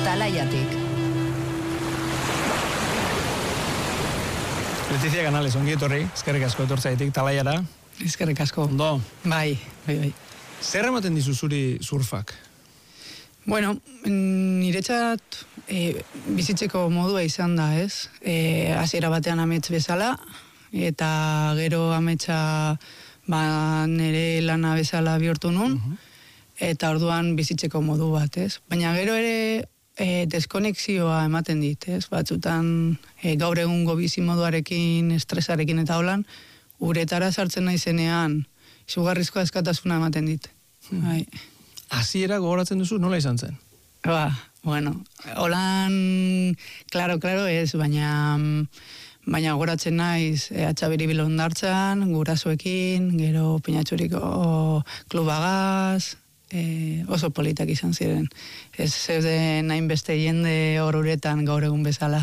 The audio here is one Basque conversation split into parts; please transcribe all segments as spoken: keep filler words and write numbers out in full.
Talaiatik. Letizia Canales, ongi etorri, eskerrik asko etortzaitik Talaiara. Eskerrik asko. Ondo. Bai, bai, bai. Zer ematen dizu zuri surfak? Bueno, niretzat e, bizitzeko modua izan da, ez? E, hasiera batean amets bezala, eta gero ametsa ba, nire lana bezala bihurtu nun, uh-huh. Eta orduan bizitzeko modu bat, ez? Baina gero ere e, deskonexioa ematen dit, ez? Batzutan e, gaur egungo bizi moduarekin, estresarekin eta holan, uretara sartzen naizenean, izugarrizko askatasuna ematen dit. Hmm. Bai. Hasiera gogoratzen duzu, nola izan zen? Ba, bueno, holan, claro, claro ez, baina, baina gogoratzen naiz, e, atxabiri bilondartzan, gurasoekin, gero Pinatxuriko klubagaz, e, oso politak izan ziren. Ez zeuden hainbeste jende hor uretan gaur egun bezala.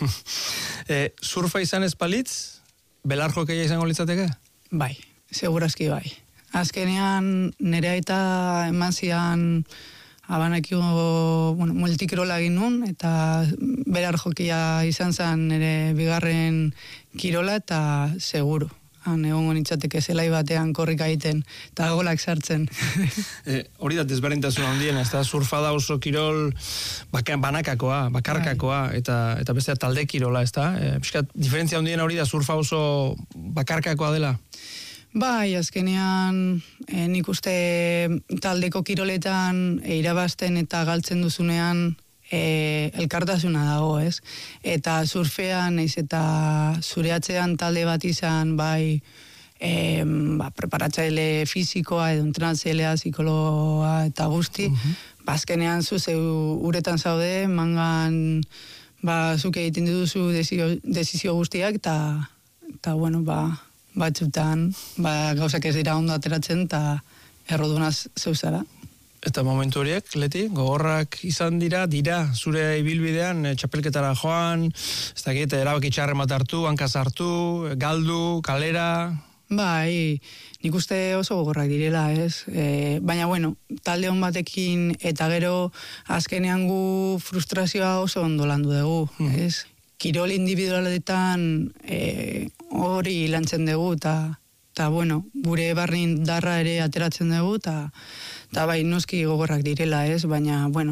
e, surfa izan ez palitz? Belar jokeia izango litzateke? Bai, segurazki bai. Azkenean nire aita eman zian abanekio, bueno, multikirola egin nun, eta belar jokeia izan zen nire bigarren kirola, eta seguru. Han egongo nintzateke zelai batean korrika egiten, eta golak sartzen. e, hori da desberdintasuna handien, ez da surfa da oso kirol baka, banakakoa, bakarkakoa, eta, eta beste talde kirola, ez da? E, Piskat, diferentzia handien hori da surfa oso bakarkakoa dela? Bai, azkenean e, nik uste taldeko kiroletan e, irabazten eta galtzen duzunean e, elkartasuna dago, ez? Eta surfean, naiz eta zure atzean talde bat izan, bai, e, ba, preparatzaile fisikoa, edo entrenatzailea, psikologa eta guzti, uh-huh. Bazkenean zu zeu uretan zaude, mangan, ba, zuke egiten dituzu desio, desizio guztiak, eta, eta bueno, ba, batzutan, ba, gauzak ez dira ondo ateratzen, eta errodunaz zeuzara. Eta momentu horiek, Leti, gogorrak izan dira, dira, zure ibilbidean, e, txapelketara joan, ez dakit, erabaki txarren bat hartu, hankaz hartu, galdu, kalera... Bai, nik uste oso gogorrak direla, ez? E, baina, bueno, talde hon batekin, eta gero, azkenean gu frustrazioa oso ondo landu dugu, hmm. ez? Kirol individualetan e, hori lantzen dugu, eta... eta, bueno, gure barrin darra ere ateratzen dugu, eta, eta bai, noski gogorrak direla, ez, baina, bueno,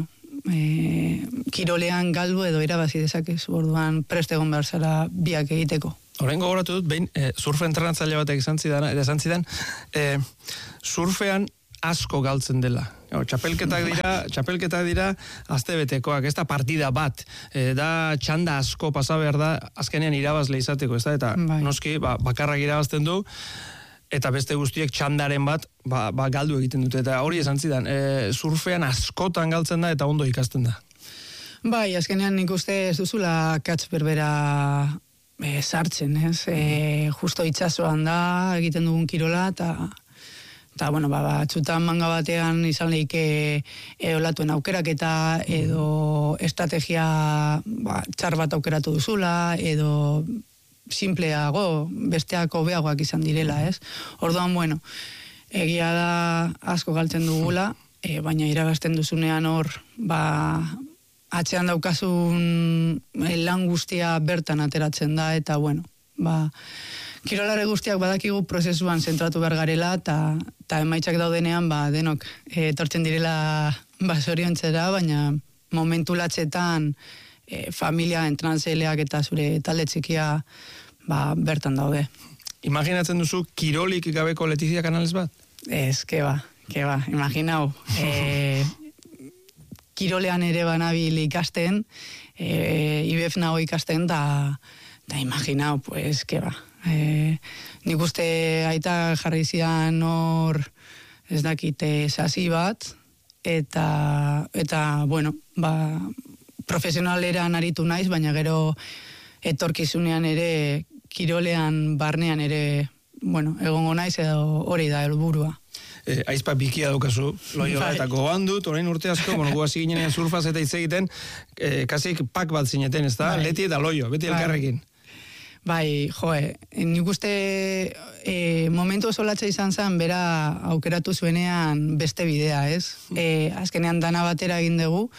e, kirolean galdu edo irabazi dezakez, orduan prest egon behar zara biak egiteko. Orain gogoratu dut, behin, e, surfe entrenatzaile batek izan zidan, esan zidan, e, surfean asko galtzen dela. O, txapelketak dira, txapelketak dira astebetekoak, ez da partida bat, e, da txanda asko pasa behar da, azkenean irabazle izateko, ez da, eta bai. Noski, ba, bakarrak irabazten du, eta beste guztiek txandaren bat ba, ba galdu egiten dute, eta hori esan zidan, e, surfean askotan galtzen da eta ondo ikasten da. Bai, azkenean nik uste ez duzula katz berbera e, sartzen, ez? E, justo itsasoan da egiten dugun kirola, eta eta, bueno, ba, batzutan manga batean izan lehike e, olatuen aukeraketa, edo estrategia ba, txar bat aukeratu duzula, edo simpleago, besteak hobeagoak izan direla, ez? Orduan, bueno, egia da asko galtzen dugula, e, baina irabazten duzunean hor, ba, atzean daukazun lan guztia bertan ateratzen da, eta, bueno, ba, kirolare guztiak badakigu prozesuan zentratu behar garela, eta, eta emaitzak daudenean, ba, denok, e, etortzen direla ba, zoriontzera, baina momentu latzetan, E, familia, entrantzaileak eta zure talde txikia ba, bertan daude. Imaginatzen duzu kirolik gabeko Letizia Canales bat? Ez, ke ba, ke ba, imaginau. E, kirolean ere banabil ikasten, e, I B F nago ikasten, da, da imaginau, pues, ke ba. E, nik uste aita jarri zidan hor, ez dakite, sasi bat, eta, eta bueno, ba, profesionaleran aritu naiz, baina gero etorkizunean ere, kirolean barnean ere, bueno, egongo naiz edo hori da helburua. Eh, aizpa bikia daukazu, loiola, eta gogoan dut, orain urte asko, bueno, guaz ginenean surfaz eta hitz egiten, eh, kasik pak bat zineten, ez da? Bai. Leti eta loio, beti bai. Elkarrekin. Bai, joe, nik uste e, momentu oso latza izan zen, bera aukeratu zuenean beste bidea, ez? E, azkenean dana batera egin dugu,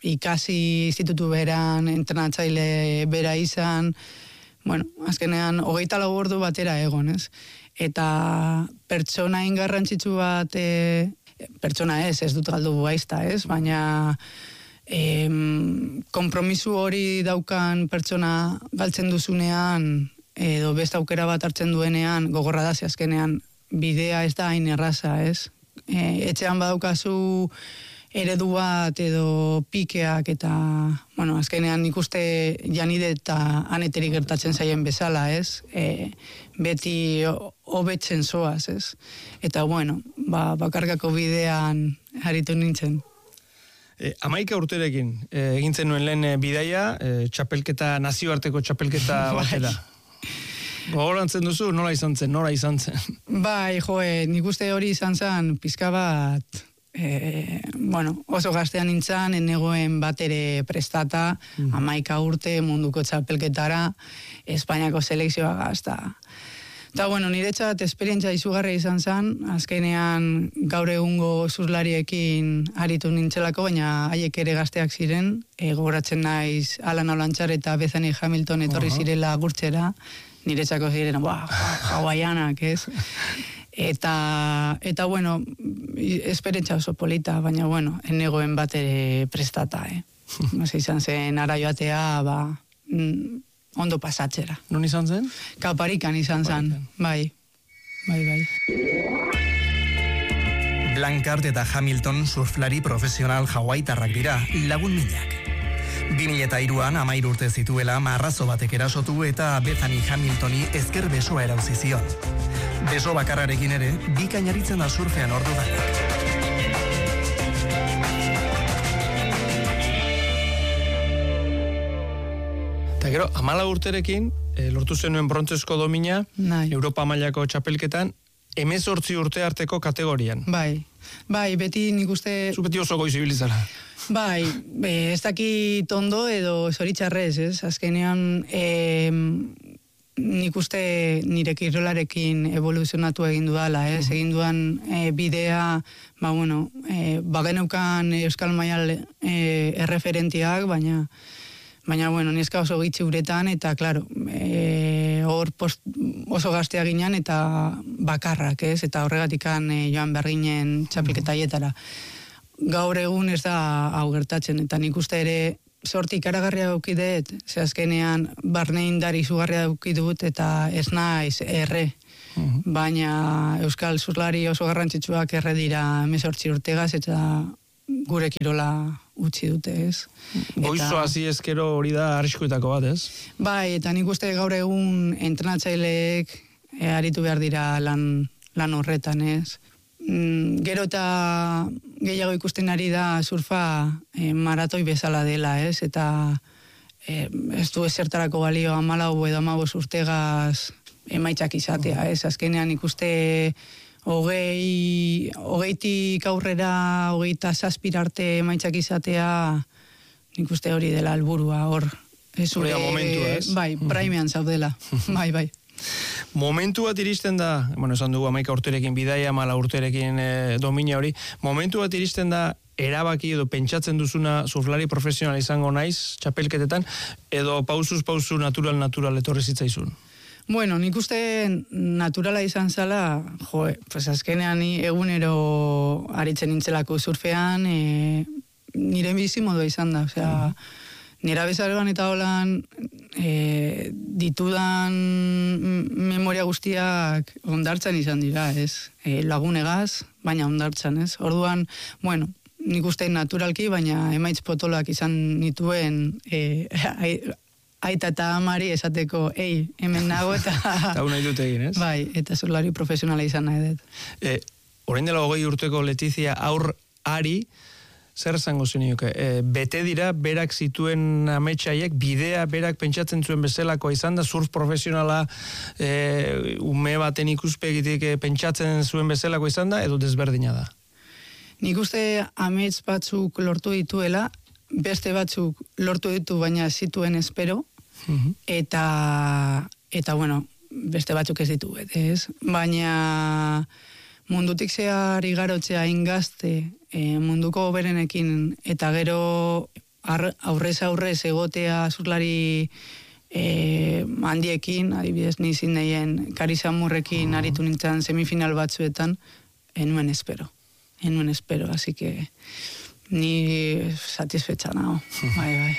ikasi institutu beran, entrenatzaile bera izan, bueno, azkenean, hogeita lau ordu batera egon, ez? Eta pertsona ingarrantzitsu bat, e, pertsona ez, ez dut galdu aizta, ez? Baina em, kompromisu hori daukan pertsona galtzen duzunean, edo beste aukera bat hartzen duenean, gogorra da, ze azkenean, bidea ez da hain erraza, ez? E, etxean badaukazu eredu bat edo pikeak eta, bueno, azkenean nik uste janide eta aneterik gertatzen zaien bezala, ez? E, beti hobetzen zoaz, ez? Eta, bueno, ba, bakarkako bidean aritu nintzen. E, amaika urterekin, e, egintzen nuen lehen e, bidaia, e, txapelketa, nazioarteko txapelketa batera. Gogorantzen duzu, nola izan zen, nora izan zen? Bai, joe, nik uste hori izan zen, pizka bat, e, bueno, oso gaztean nintzen, enegoen bat ere prestata, mm. amaika urte munduko txapelketara, Espainiako selekzioa gazta. Eta, bueno, niretzat esperientzia izugarria izan zen, azkenean gaur egungo zuzlariekin aritu nintzelako, baina haiek ere gazteak ziren, e, gogoratzen naiz Alan Olantxar eta Bethany Hamilton etorri uh-huh. zirela gurtzera, niretzako ziren, buah, hawaianak, ez? Eta, eta bueno, esperientzia oso polita, baina, bueno, enegoen bat ere prestata, eh? Masa izan zen, ara joatea, ba, mm, ondo pasatzera. Non izan zen? Kaparikan izan zen, bai, bai, bai. Blanchard eta Hamilton surflari profesional hawaitarrak dira, lagun minak. bi mila hiruan amairu urte zituela marrazo batek erasotu eta Bethany Hamiltoni ezker besoa erauzi zion. Beso bakarrarekin ere, bikain aritzen da surfean ordudanik. Eta gero, amala urterekin, e, lortu zenuen brontzesko domina, Nai. Europa mailako txapelketan, hemezortzi urte arteko kategorian. Bai, bai, beti nik uste... Zu beti oso goiz ibilizara. Bai, be, ez dakit ondo edo zoritxarrez, ez? Azkenean, e, nik uste nire kirolarekin evoluzionatu egin dudala, ez? Egin dudan e, bidea, ba, bueno, e, bageneukan Euskal Maial e, erreferentiak, baina... Baina, bueno, neska oso gitzi uretan, eta, klaro, e, hor post, oso gaztea ginen, eta bakarrak, ez? Eta horregatikan e, joan behar ginen txapelketaietara. Gaur egun ez da hau gertatzen, eta nik uste ere sorti ikaragarria daukidet, ze azkenean barne indari izugarria daukidut, eta ez naiz erre. Uh-huh. Baina Euskal Zurlari oso garrantzitsuak erre dira hemezortzi urtegaz, eta gure kirola utzi dute, ez? Goizo hasi ezkero hori da arriskuetako bat, ez? Bai, eta nik uste gaur egun entrenatzaileek e, aritu behar dira lan, lan horretan, ez? Mm, gero eta gehiago ikusten ari da surfa e, maratoi bezala dela, ez? Eta e, ez du ezertarako balio hamalau edo hamabost urtegaz emaitzak izatea, ez? Azkenean ikuste... Hogei, hogeitik aurrera, hogeita zazpirarte emaitzak izatea, nik uste hori dela alburua, hor. Hori da momentua, ez? Bai, primean zaudela, bai, bai. Momentu bat iristen da, bueno, esan dugu amaika urterekin bidaia, mala urterekin e, domina hori, momentu bat iristen da erabaki edo pentsatzen duzuna surflari profesional izango naiz, txapelketetan, edo pausuz pausu natural natural etorri zitzaizun? Bueno, nik uste naturala izan zala, jo, pues azkenean ni egunero aritzen nintzelako surfean, e, nire bizi modua izan da, osea, nire bezaroan eta holan e, ditudan memoria guztiak ondartzan izan dira, ez? E, lagunegaz, baina ondartzan, ez? Orduan, bueno, nik uste naturalki, baina emaitz potolak izan nituen e, aita eta amari esateko, ei, hemen nago eta... Eta nahi dut egin, ez? Bai, eta zurlari profesionala izan nahi dut. E, orain dela hogei urteko Letizia aur ari, zer esango zenioke? E, bete dira, berak zituen ametsaiek, bidea berak pentsatzen zuen bezalakoa izan da, surf profesionala e, ume baten ikuspegitik e, pentsatzen zuen bezalakoa izan da, edo desberdina da? Nik uste amets batzuk lortu dituela, beste batzuk lortu ditu, baina zituen espero, uh-huh. eta, eta, bueno, beste batzuk ez ditu, ez? Baina mundutik zehar igarotzea ingazte e, munduko berenekin, eta gero aurrez aurrez egotea zurlari e, handiekin, adibidez nizin deien Karizamurrekin uh-huh. aritu nintzen semifinal batzuetan, enuen espero. Enuen espero, así que ni satisfecha nao. Bai, bai.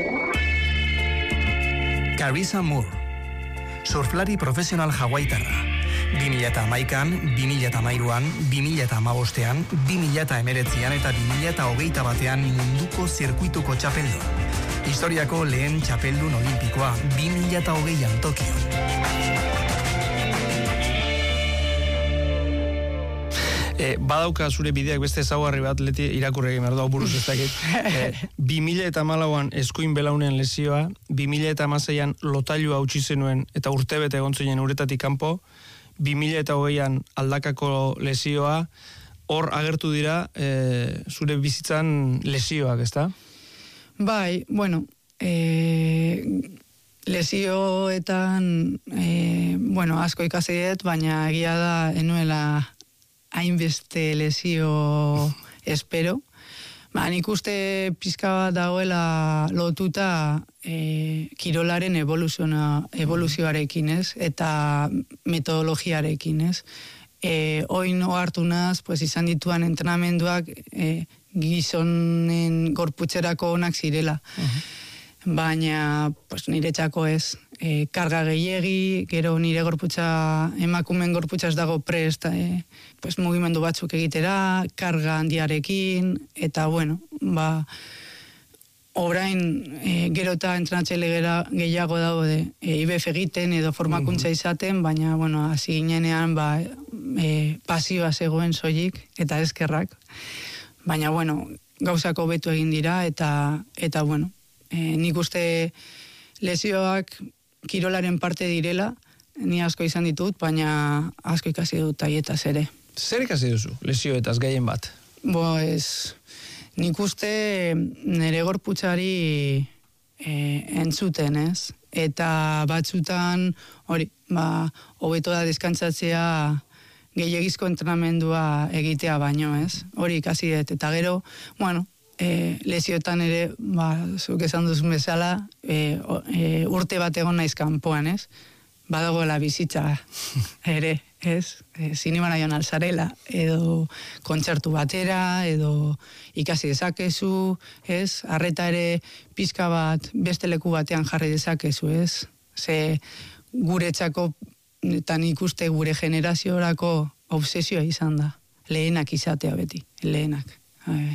Carissa Moore, surflari profesional hawaitarra. bi mila hamaikan, bi mila hamairuan, bi mila hamabostean, bi mila hemeretzian eta bi mila hogeita batean munduko zirkuituko txapeldun. Historiako lehen txapeldun olimpikoa bi mila hogeian Tokion. E, badauka zure bideak beste ezaugarri bat leti irakurri egin behar da buruz ez dakit. E, bi mila hamalauan eskuin belaunean lesioa, bi mila hamaseian lotailua utzi zenuen eta urtebete egon zinen uretatik kanpo, bi mila hogeian aldakako lesioa, hor agertu dira e, zure bizitzan lesioak, ezta? Bai, bueno, e, lesioetan, e, bueno, asko ikasi dut, baina egia da enuela hainbeste lesio espero. Ba, nik uste pizka bat dagoela lotuta e, kirolaren evoluzioarekin, ez? Eta metodologiarekin, ez? E, oin ohartu naz, pues, izan dituan entrenamenduak e, gizonen gorputzerako onak zirela. Uh-huh. Baina, pues, nire txako ez. E, karga gehiegi, gero nire gorputza, emakumen gorputza ez dago prest, e, pues, mugimendu batzuk egitera, karga handiarekin, eta bueno, ba, orain e, gero eta entrenatzaile gehiago dago de e, I B F egiten edo formakuntza izaten, baina, bueno, hasi ginenean, ba, e, pasioa zegoen soilik, eta eskerrak. Baina, bueno, gauzako betu egin dira, eta, eta bueno, e, nik uste lesioak kirolaren parte direla, ni asko izan ditut, baina asko ikasi dut taietaz ere. Zer ikasi duzu, lesioetaz gehien bat? Bo, ez, nik uste nire gorputzari e, entzuten, ez? Eta batzutan, hori, ba, hobeto da deskantzatzea gehiagizko entrenamendua egitea baino, ez? Hori ikasi dut, eta gero, bueno, E, lesioetan ere, ba, zuk esan duzun bezala, e, e, urte bat egon naiz kanpoan, ez? Badagoela bizitza ere, ez? E, zinemara joan alzarela, edo kontzertu batera, edo ikasi dezakezu, ez? Arreta ere pizka bat beste leku batean jarri dezakezu, ez? Ze guretzako, eta nik uste gure generaziorako obsesioa izan da. Lehenak izatea beti, lehenak. Ai,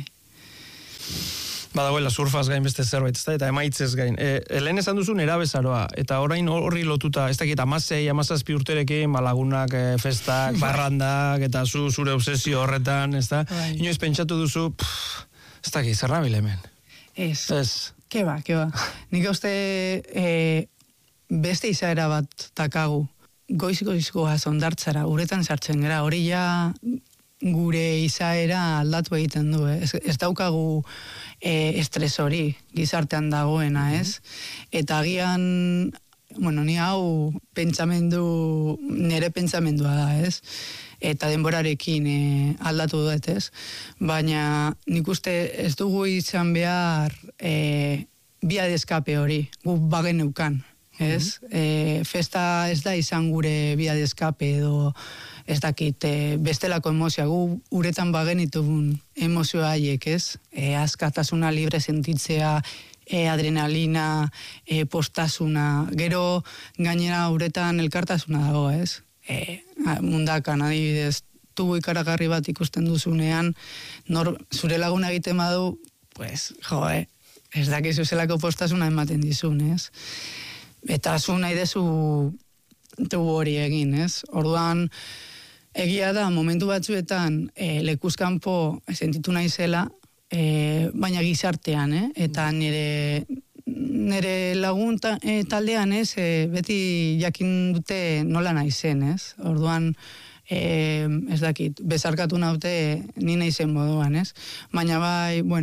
Badagoela surfaz gain beste zerbait, ez da, eta emaitzez gain. E, lehen esan duzu nerabezaroa, eta orain horri lotuta, ez dakit, amasei, amazazpi urterekin, balagunak, e, festak, barrandak, eta zu, zure obsesio horretan, ez da? Inoiz pentsatu duzu, pff, ez dakit, zer nabil hemen? Ez. Ez. Ke ba, ke ba. Nik uste e, beste izaera bat takagu. Goiz-goizkoa zondartzara, uretan sartzen gara, hori ja gure izaera aldatu egiten du, ez, ez daukagu e, estres hori gizartean dagoena, ez? Eta agian, bueno, ni hau pentsamendu, nire pentsamendua da, ez? Eta denborarekin e, aldatu dut, ez? Baina nik uste ez dugu izan behar e, bia de escape hori, gu bagen neukan, ez? Uh-huh. E, festa ez da izan gure bia de escape edo ez dakit, e, bestelako emozioa, gu uretan bagenitun emozioa haiek, ez? E, askatasuna libre sentitzea, e, adrenalina, e, postasuna, gero gainera uretan elkartasuna dago, ez? E, mundakan, adibidez, tubu ikaragarri bat ikusten duzunean, nor, zure laguna egiten badu, pues, jo, eh, ez dakizu zelako postasuna ematen dizun, ez? Eta zu nahi dezu tubu hori egin, ez? Orduan, egia da, momentu batzuetan e, lekuzkanpo sentitu naizela, e, baina gizartean, eh? Eta nire, nire lagun ta, e, taldean, ez, e, beti jakin dute nola naizen, ez? Orduan, e, ez dakit, bezarkatu naute ni naizen moduan, ez? Baina bai, bueno,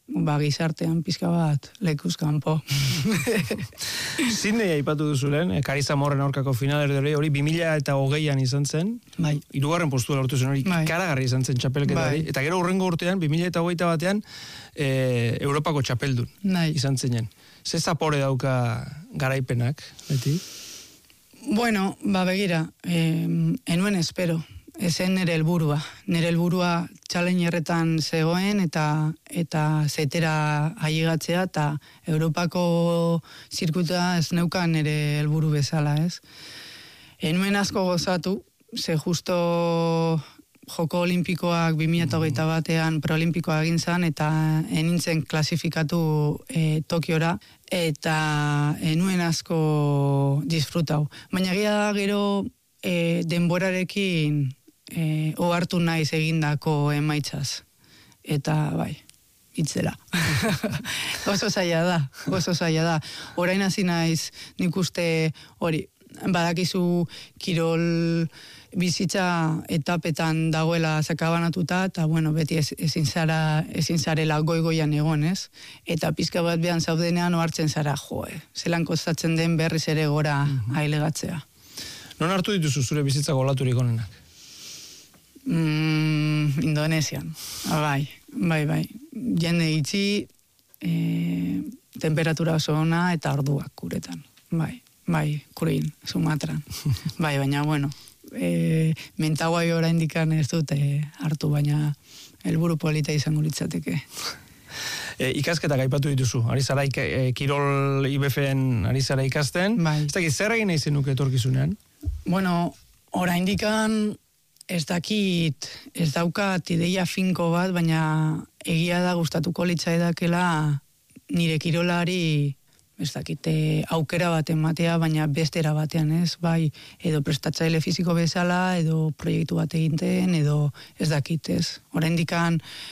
ba, gizartean pizka bat lekuz kanpo. Sydney aipatu duzu lehen, eh, Carissa Mooren aurkako finalerde hori, hori bi mila eta hogeian izan zen, Bai. hirugarren postua lortu zen hori, Bai. ikaragarri izan zen txapelketa hori, Bai. eta gero hurrengo urtean, bi mila eta hogeita batean, eh, Europako txapeldun Bai. izan zinen. Ze zapore dauka garaipenak, beti? Bueno, ba begira, eh, enuen espero. Ezen nire helburua. Nire helburua challengerretan zegoen eta eta zetera ailegatzea eta Europako zirkuita ez neukan nire helburu bezala, ez? Enuen asko gozatu, ze justo Joko Olimpikoak bi mila hogeita batean proolimpikoa egin zan eta enintzen klasifikatu e, Tokiora eta enuen asko disfrutau. Baina gira da gero e, denborarekin e, ohartu naiz egindako emaitzaz. Eta bai, itzela. Oso zaila da, oso zaila da. Orain hasi naiz nik uste hori, badakizu kirol bizitza etapetan dagoela sakabanatuta, eta bueno, beti ez, ezin zara, ezin zarela goi-goian egon, ez? Eta pizka bat behan zaudenean ohartzen zara, joe, zelan kostatzen den berriz ere gora mm-hmm. ailegatzea. Non hartu dituzu zure bizitza golaturik onenak? Mm, Indonesian, bai, bai, bai. Jende itxi, e, temperatura oso ona eta orduak kuretan, bai. Bai, kurein, Sumatran. Bai, baina, bueno, e, mentaguai oraindikan ez dute hartu, baina helburu polita izango litzateke. E, ikasketak aipatu dituzu, ari zara e, Kirol I B F-en ari zara ikasten. Bai. Ez dakit, zer egin nahi zenuke etorkizunean? Bueno, oraindikan ez dakit, ez daukat ideia finko bat, baina egia da gustatuko litzaidakela nire kirolari ez dakite aukera bat ematea, baina bestera batean, ez? Bai, edo prestatzaile fiziko bezala, edo proiektu bat eginten, edo ez dakit, ez? Oraindikan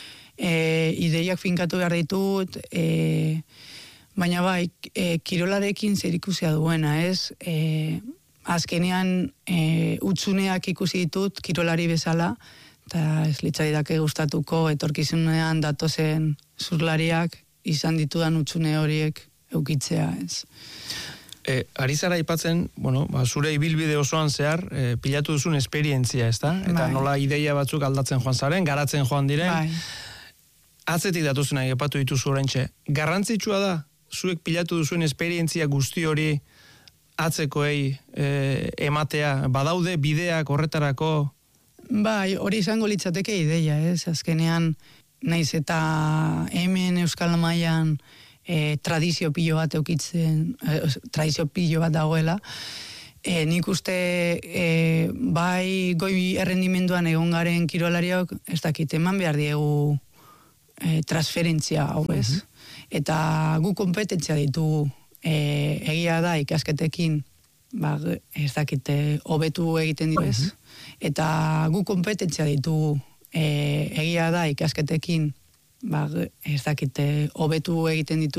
e, ideiak finkatu behar ditut, e, baina bai, e, kirolarekin zerikusia duena, ez? E, azkenean e, utzuneak ikusi ditut kirolari bezala, eta ez litzaidake gustatuko etorkizunean datozen zurlariak izan ditudan utzune horiek eukitzea, ez. E, ari zara aipatzen, bueno, ba, zure ibilbide osoan zehar, e, pilatu duzun esperientzia, ez da? Eta bai. Nola ideia batzuk aldatzen joan zaren, garatzen joan diren. Bai. Atzetik datuzena aipatu dituzu oraintxe. Garrantzitsua da, zuek pilatu duzuen esperientzia guzti hori atzekoei e, ematea, badaude bideak horretarako? Bai, hori izango litzateke ideia, ez? Azkenean, naiz eta hemen Euskal Mailan E, tradizio pilo bat eukitzen, e, tradizio pilo bat dagoela. E, nik uste e, bai goi errendimenduan egon garen kirolariok, ez dakit, eman behar diegu e, transferentzia hau, ez? Mm-hmm. Eta gu kompetentzia ditugu, e, egia da ikasketekin, ba, ez dakit, hobetu egiten ditu, ez? Mm-hmm. Eta gu kompetentzia ditugu, e, egia da ikasketekin, ba, ez dakit, hobetu egiten ditu